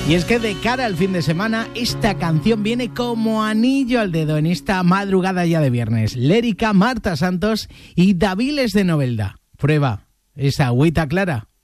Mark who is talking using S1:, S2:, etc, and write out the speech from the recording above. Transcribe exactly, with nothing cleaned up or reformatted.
S1: Y es que de cara al fin de semana, esta canción viene como anillo al dedo en esta madrugada ya de viernes. Lérica, Marta Santos y Daviles de Novelda. Prueba esa agüita clara.